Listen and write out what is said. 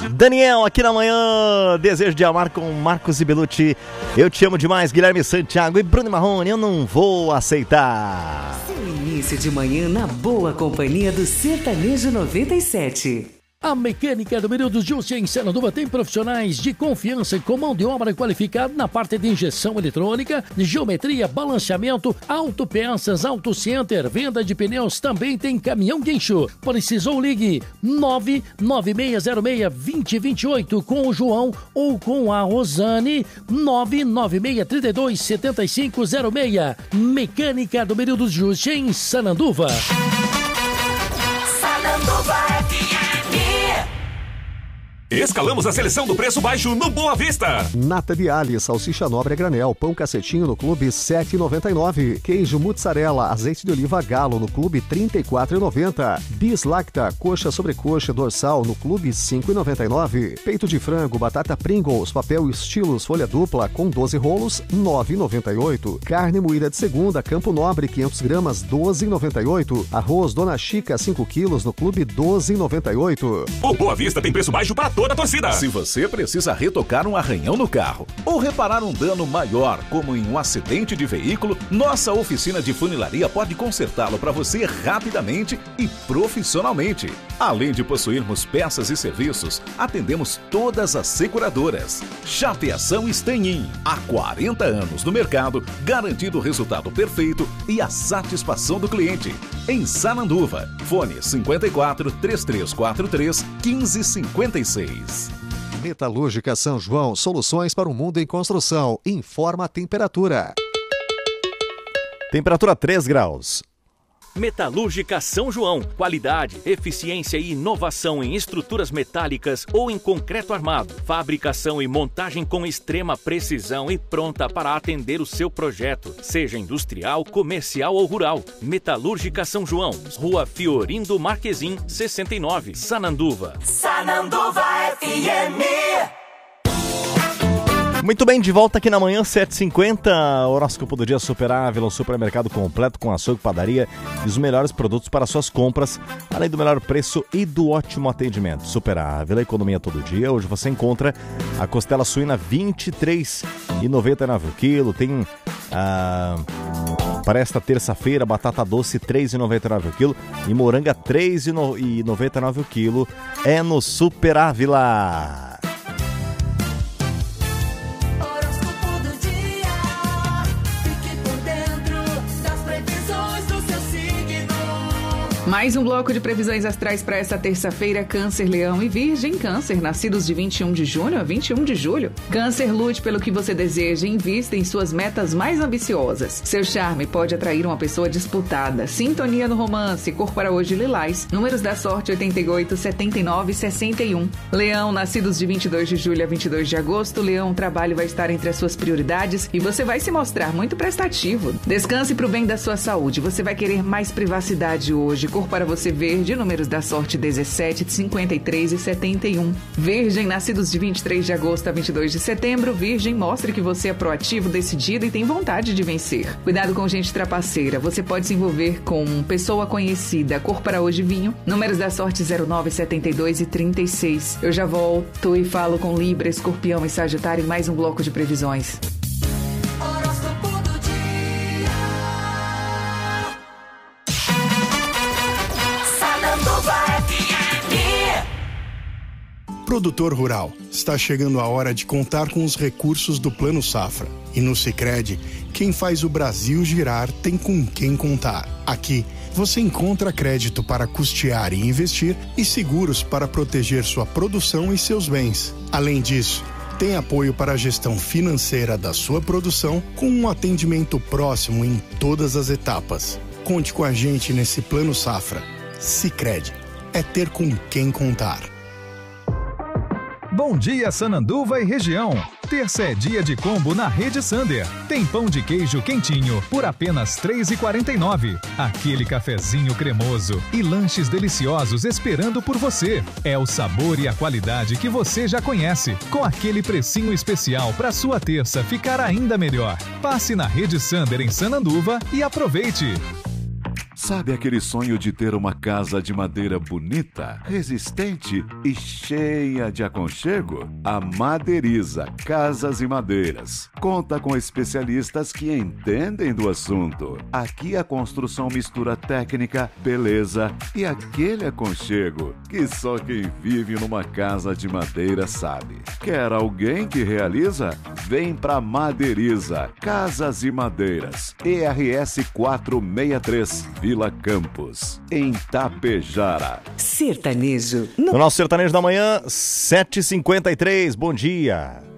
Daniel, aqui na manhã, Desejo de Amar com Marcos e Belucci. Eu te amo demais, Guilherme Santiago e Bruno Marrone, eu não vou aceitar. Seu início de manhã na boa companhia do Sertanejo 97. A Mecânica do Menino Júcia em Sananduva tem profissionais de confiança e com mão de obra qualificada na parte de injeção eletrônica, geometria, balanceamento, autopeças, autocenter, venda de pneus, também tem caminhão guincho. Precisou, ligue 99606-2028 com o João ou com a Rosane, 99632-7506. Mecânica do Menino Júcia em Sananduva. Sananduva FM. Escalamos a seleção do preço baixo no Boa Vista. Nata de alho, salsicha nobre a granel, pão cacetinho no Clube R$ 7,99. Queijo mussarela, azeite de oliva Galo no Clube R$ 34,90. Bis Lacta, coxa sobrecoxa dorsal no Clube R$ 5,99. Peito de frango, batata Pringles, papel estilos folha dupla com 12 rolos, R$ 9,98. Carne moída de segunda, Campo Nobre, 500 gramas, R$ 12,98. Arroz Dona Chica, 5 quilos no Clube R$ 12,98. O Boa Vista tem preço baixo para toda a torcida. Se você precisa retocar um arranhão no carro ou reparar um dano maior, como em um acidente de veículo, nossa oficina de funilaria pode consertá-lo para você rapidamente e profissionalmente. Além de possuirmos peças e serviços, atendemos todas as seguradoras. Chapeação Stanhin, há 40 anos no mercado, garantindo o resultado perfeito e a satisfação do cliente. Em Sananduva, fone 54 3343 1556. Metalúrgica São João, soluções para o mundo em construção. Informa a temperatura. Temperatura 3 graus. Metalúrgica São João. Qualidade, eficiência e inovação em estruturas metálicas ou em concreto armado. Fabricação e montagem com extrema precisão e pronta para atender o seu projeto, seja industrial, comercial ou rural. Metalúrgica São João. Rua Fiorindo Marquezim, 69, Sananduva. Sananduva FM. Muito bem, de volta aqui na manhã, 7h50, horóscopo do dia Super Ávila, um supermercado completo com açougue, padaria e os melhores produtos para suas compras, além do melhor preço e do ótimo atendimento. Super Ávila, economia todo dia. Hoje você encontra a costela suína R$ 23,99 o quilo, tem para esta terça-feira, batata doce R$ 3,99 o quilo e moranga R$ 3,99 o quilo, é no Super Ávila. Mais um bloco de previsões astrais para essa terça-feira. Câncer, Leão e Virgem. Câncer, nascidos de 21 de junho a 21 de julho. Câncer, lute pelo que você deseja e invista em suas metas mais ambiciosas. Seu charme pode atrair uma pessoa disputada. Sintonia no romance, cor para hoje lilás. Números da sorte 88, 79 e 61. Leão, nascidos de 22 de julho a 22 de agosto. Leão, o trabalho vai estar entre as suas prioridades e você vai se mostrar muito prestativo. Descanse para o bem da sua saúde. Você vai querer mais privacidade hoje. Cor para você verde, números da sorte 17, 53 e 71. Virgem, nascidos de 23 de agosto a 22 de setembro. Virgem, mostre que você é proativo, decidido e tem vontade de vencer. Cuidado com gente trapaceira, você pode se envolver com pessoa conhecida. Cor para hoje vinho, números da sorte 09, 72 e 36. Eu já volto e falo com Libra, Escorpião e Sagitário em mais um bloco de previsões. Produtor rural, está chegando a hora de contar com os recursos do Plano Safra. E no Sicredi, quem faz o Brasil girar tem com quem contar. Aqui, você encontra crédito para custear e investir e seguros para proteger sua produção e seus bens. Além disso, tem apoio para a gestão financeira da sua produção com um atendimento próximo em todas as etapas. Conte com a gente nesse Plano Safra. Sicredi, é ter com quem contar. Bom dia, Sananduva e região. Terça é dia de combo na Rede Sander. Tem pão de queijo quentinho por apenas R$ 3,49. Aquele cafezinho cremoso e lanches deliciosos esperando por você. É o sabor e a qualidade que você já conhece, com aquele precinho especial para sua terça ficar ainda melhor. Passe na Rede Sander em Sananduva e aproveite. Sabe aquele sonho de ter uma casa de madeira bonita, resistente e cheia de aconchego? A Madeiriza Casas e Madeiras conta com especialistas que entendem do assunto. Aqui a construção mistura técnica, beleza e aquele aconchego que só quem vive numa casa de madeira sabe. Quer alguém que realiza? Vem pra Madeiriza Casas e Madeiras, ERS 463, Vila Campos, em Tapejara. Sertanejo. No nosso Sertanejo da Manhã, 7h53, bom dia.